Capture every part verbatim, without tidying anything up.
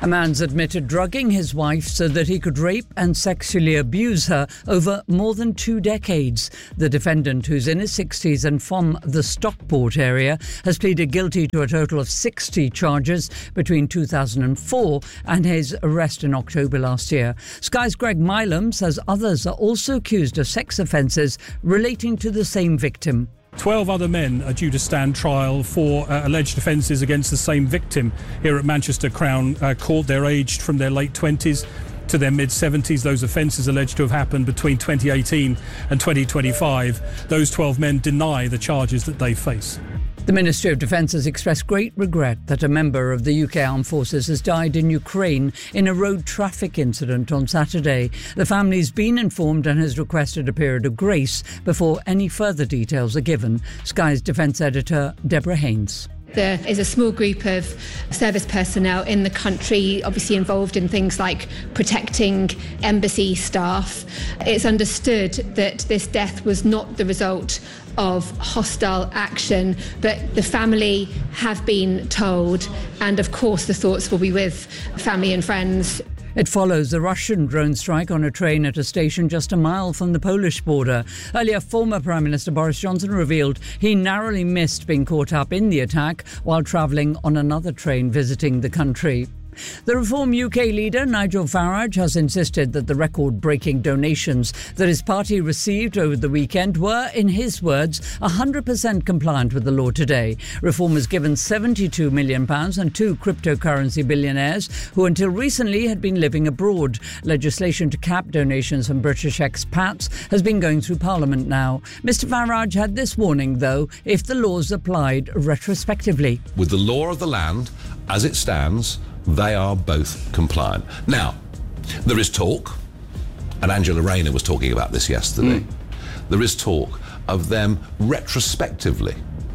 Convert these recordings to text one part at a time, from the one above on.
A man's admitted drugging his wife so that he could rape and sexually abuse her over more than two decades. The defendant, who's in his sixties and from the Stockport area, has pleaded guilty to a total of sixty charges between two thousand four and his arrest in October last year. Sky's Greg Milam says others are also accused of sex offences relating to the same victim. Twelve other men are due to stand trial for uh, alleged offences against the same victim here at Manchester Crown uh, Court. They're aged from their late twenties to their mid-seventies. Those offences alleged to have happened between twenty eighteen and twenty twenty-five. Those twelve men deny the charges that they face. The Ministry of Defence has expressed great regret that a member of the U K Armed Forces has died in Ukraine in a road traffic incident on Saturday. The family's been informed and has requested a period of grace before any further details are given. Sky's Defence editor Deborah Haynes. There is a small group of service personnel in the country, obviously involved in things like protecting embassy staff. It's understood that this death was not the result of hostile action, but the family have been told, and of course the thoughts will be with family and friends. It follows a Russian drone strike on a train at a station just a mile from the Polish border. Earlier, former Prime Minister Boris Johnson revealed he narrowly missed being caught up in the attack while travelling on another train visiting the country. The Reform U K leader, Nigel Farage, has insisted that the record-breaking donations that his party received over the weekend were, in his words, one hundred percent compliant with the law today. Reform has given seventy-two million pounds and two cryptocurrency billionaires who until recently had been living abroad. Legislation to cap donations from British expats has been going through Parliament now. Mr Farage had this warning, though, if the law's applied retrospectively. With the law of the land, as it stands, they are both compliant. Now, there is talk, and Angela Rayner was talking about this yesterday, mm. there is talk of them retrospectively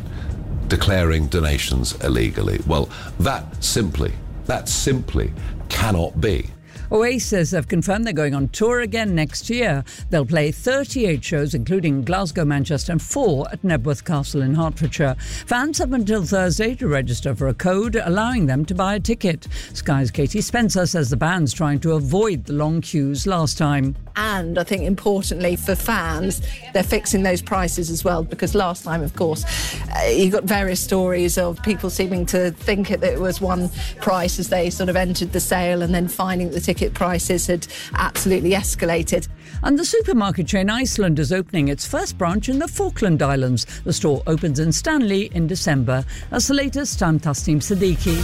declaring donations illegally. Well, that simply, that simply cannot be. Oasis have confirmed they're going on tour again next year. They'll play thirty-eight shows, including Glasgow, Manchester and four at Nebworth Castle in Hertfordshire. Fans have until Thursday to register for a code allowing them to buy a ticket. Sky's Katie Spencer says the band's trying to avoid the long queues last time. And I think importantly for fans, they're fixing those prices as well, because last time, of course, uh, you got various stories of people seeming to think that it was one price as they sort of entered the sale and then finding the ticket prices had absolutely escalated. And the supermarket chain Iceland is opening its first branch in the Falkland Islands. The store opens in Stanley in December. That's the latest. I'm Tasneem Siddiqui.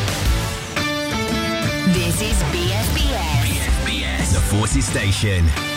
This is B S B S. B S B S. The Forces Station.